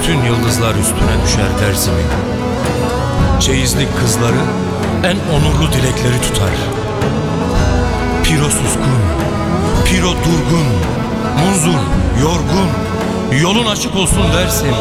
bütün yıldızlar üstüne düşer dersimin. Çeyizlik kızları en onurlu dilekleri tutar. Piro suskun, Piro durgun, munzur, yorgun, yolun açık olsun dersim.